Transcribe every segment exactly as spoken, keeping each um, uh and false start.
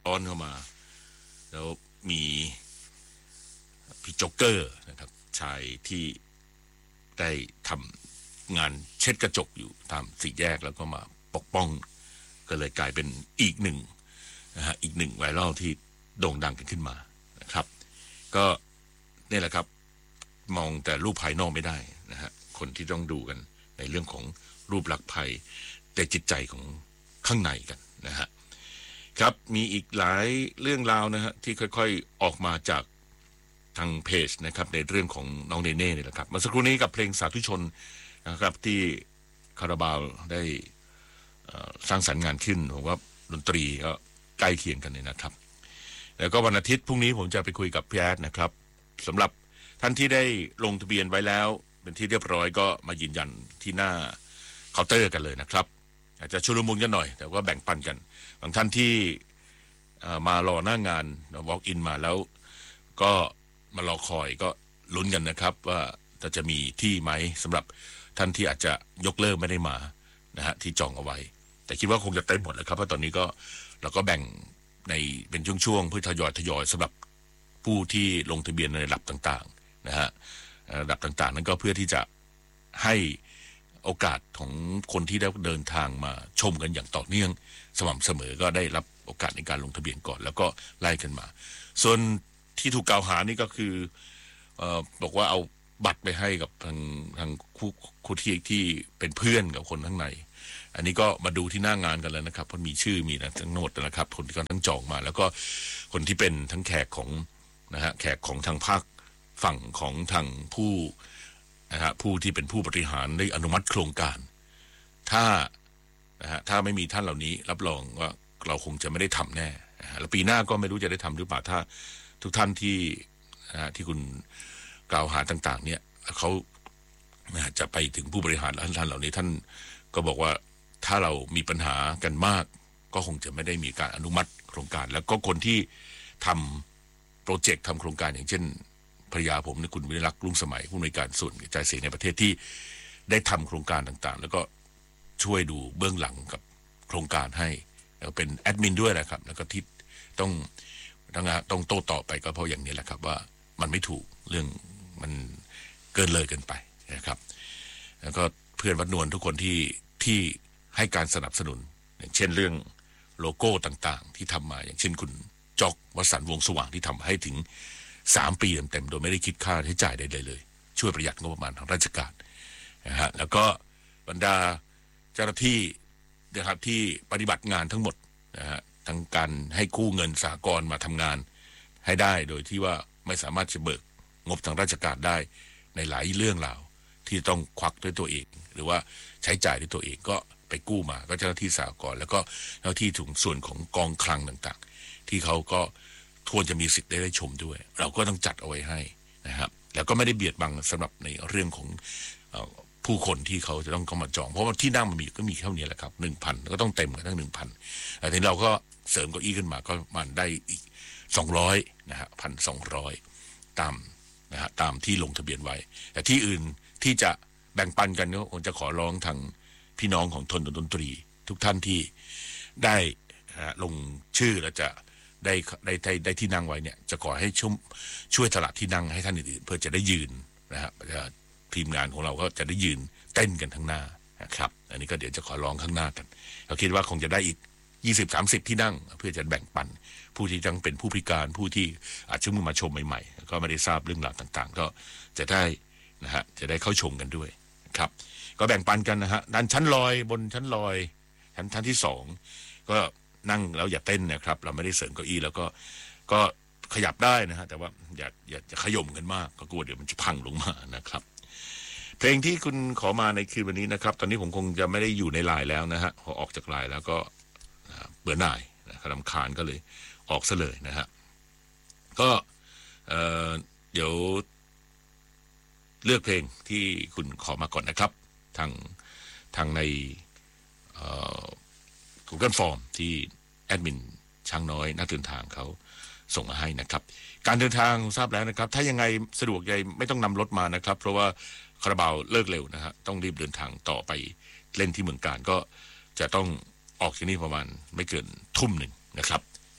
ซ้อนเข้ามาแล้วมีพี่โจ๊กเกอร์นะครับชายที่ได้ทำงานเช็ดกระจกอยู่ตามสี่แยกแล้วก็มาปกป้องก็เลยกลายเป็นอีกหนึ่งนะฮะอีกหนึ่งไวรัลที่โด่งดังกันขึ้นมานะครับก็นี่แหละครับมองแต่รูปภายนอกไม่ได้นะฮะคนที่ต้องดูกันในเรื่องของรูปลักษณ์ภายแต่จิตใจของข้างในกันนะฮะครับมีอีกหลายเรื่องราวนะฮะที่ค่อยๆออกมาจากทางเพจนะครับในเรื่องของน้องเนเน่นี่แหละครับเมื่อสักครู่นี้กับเพลงสาธุชนนะครับที่คาราบาวได้สร้างสรรค์งานขึ้นผมว่าดนตรีก็ใกล้เคียงกันเลยนะครับแล้วก็วันอาทิตย์พรุ่งนี้ผมจะไปคุยกับพี่แอดนะครับสำหรับท่านที่ได้ลงทะเบียนไว้แล้วเป็นที่เรียบร้อยก็มายืนยันที่หน้าเคาน์เตอร์กันเลยนะครับอาจจะชุลมุนกันหน่อยแต่ว่าแบ่งปันกันบางท่านที่มารอหน้างาน walk in มาแล้วก็มารอคอยก็ลุ้นกันนะครับว่าจะจะมีที่ไหมสำหรับท่านที่อาจจะยกเลิกไม่ได้มานะฮะที่จองเอาไว้แต่คิดว่าคงจะเต็มหมดแล้วครับเพราะตอนนี้ก็เราก็แบ่งในเป็นช่วงๆเพื่อทยอยทยอยสำหรับผู้ที่ลงทะเบียนในระดับต่างๆนะฮะระดับต่างๆนั้นก็เพื่อที่จะให้โอกาสของคนที่ได้เดินทางมาชมกันอย่างต่อเนื่องสม่ำเสมอก็ได้รับโอกาสในการลงทะเบียนก่อนแล้วก็ไล่กันมาส่วนที่ถูกกล่าวหานี่ก็คือเอ่อบอกว่าเอาบัตรไปให้กับทางทางคู่คู่ที่ที่เป็นเพื่อนกับคนข้างในอันนี้ก็มาดูที่หน้างานกันแล้วนะครับเพราะมีชื่อมีนะทั้งโน้ตนะครับคนที่เขาทั้งจองมาแล้วก็คนที่เป็นทั้งแขกของนะฮะแขกของทางภาคฝั่งของทางผู้นะฮะผู้ที่เป็นผู้บริหารได้อนุมัติโครงการถ้านะฮะถ้าไม่มีท่านเหล่านี้รับรองว่าเราคงจะไม่ได้ทำแน่แล้วปีหน้าก็ไม่รู้จะได้ทำหรือเปล่าถ้าทุกท่านที่นะฮะที่คุณกล่าวหาต่างๆเนี่ยเขานะจะไปถึงผู้บริหารท่านเหล่านี้ท่านก็บอกว่าถ้าเรามีปัญหากันมากก็คงจะไม่ได้มีการอนุมัติโครงการแล้วก็คนที่ทำโปรเจกต์ทำโครงการอย่างเช่นภรรยาผมนี่คุณวิรักษ์รุ่งสมัยผู้อำนวยการส่วนกระจายเสียงในประเทศที่ได้ทำโครงการต่างๆแล้วก็ช่วยดูเบื้องหลังกับโครงการให้แล้วเป็นแอดมินด้วยนะครับแล้วก็ที่ต้องต้องต้องโต้ตอบไปก็เพราะอย่างนี้แหละครับว่ามันไม่ถูกเรื่องมันเกินเลยเกินไปนะครับแล้วก็เพื่อนวัดนวลทุกคนที่ที่ให้การสนับสนุนอย่างเช่นเรื่องโลโก้ต่างๆที่ทำมาอย่างเช่นคุณจอกวสันต์วงสว่างที่ทำให้ถึงสามปีเต็มๆโดยไม่ได้คิดค่าใช้จ่ายใดๆเลยช่วยประหยัดงบประมาณทางราชการนะฮะแล้วก็บรรดาเจ้าหน้าที่นะครับที่ปฏิบัติงานทั้งหมดนะฮะทั้งการให้กู้เงินสหกรณ์มาทำงานให้ได้โดยที่ว่าไม่สามารถจะเบิกงบทางราชการได้ในหลายเรื่องราวที่ต้องควักด้วยตัวเองหรือว่าใช้จ่ายด้วยตัวเองก็ไปกู้มาก็เจ้าหน้าที่สหกรณ์แล้วก็เจ้าหน้าที่ถึงส่วนของกองคลังต่างๆที่เขาก็ควรจะมีสิทธิ์ได้ได้ชมด้วยเราก็ต้องจัดเอาไว้ให้นะครับแล้วก็ไม่ได้เบียดบังสำหรับในเรื่องของผู้คนที่เขาจะต้องเข้ามาจองเพราะว่าที่นั่งมันมีก็มีเท่านี้แหละครับหนึ่งพันก็ต้องเต็มกันทั้งหนึ่งพันแต่ทีนี้เราก็เสริมเก้าอี้ขึ้นมาก็มันได้อีกสองร้อยนะฮะพันสองร้อยตามนะฮะตามที่ลงทะเบียนไว้แต่ที่อื่นที่จะแบ่งปันกันก็คงจะขอร้องทางพี่น้องของทนดนตรีทุกท่านที่ได้ลงชื่อแล้วจะได้ได้ได้ได้ที่นั่งไว้เนี่ยจะขอให้ช่วยช่วยสละที่นั่งให้ท่านอื่นๆเพื่อจะได้ยืนนะฮะทีมงานของเราก็จะได้ยืนเต้นกันทั้งหน้านะครับอันนี้ก็เดี๋ยวจะขอร้องข้างหน้ากันเราคิดว่าคงจะได้อีก ยี่สิบ สามสิบ ที่นั่งเพื่อจะแบ่งปันผู้ที่ยังเป็นผู้พิการผู้ที่อาจจะมาชมใหม่ๆก็ไม่ได้ทราบเรื่องราวต่างๆก็จะได้นะฮะจะได้เข้าชมกันด้วยครับก็แบ่งปันกันนะฮะด้านชั้นลอยบนชั้นลอยชั้นชั้นที่สองก็นั่งแล้วอย่าเต้นนะครับเราไม่ได้เสริมเก้าอี้แล้วก็ก็ขยับได้นะฮะแต่ว่าอย่าอย่าจะขย่มกันมากก็กลัวเดี๋ยวมันจะพังลงมานะครับเพลงที่คุณขอมาในคืนวันนี้นะครับตอนนี้ผมคงจะไม่ได้อยู่ในไลน์แล้วนะฮะพอออกจากไลน์แล้วก็เบื่อหน่ายรำคาญก็เลยออกซะเลยนะฮะก็เอ่อเดี๋ยวเลือกเพลงที่คุณขอมาก่อนนะครับทางทางในเอ่อ Google Form ที่แอดมินช่างน้อยนักเดินทางเขาส่งมาให้นะครับการเดินทางทราบแล้วนะครับถ้ายังไงสะดวกใจไม่ต้องนำรถมานะครับเพราะว่าคาราบาวเลิกเร็วนะฮะต้องรีบเดินทางต่อไปเล่นที่เมืองการก็จะต้องออกที่นี่ประมาณไม่เกินทุ่มหนึ่งนะครับ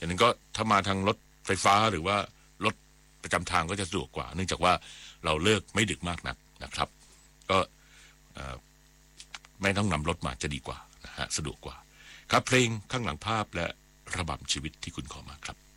อย่างนั้นก็ถ้ามาทางรถไฟฟ้าหรือว่ารถประจำทางก็จะสะดวกกว่าเนื่องจากว่าเราเลิกไม่ดึกมากนักนะครับก็ไม่ต้องนำรถมาจะดีกว่านะฮะสะดวกกว่าครับเพลงข้างหลังภาพและระบำชีวิตที่คุณขอมาครับ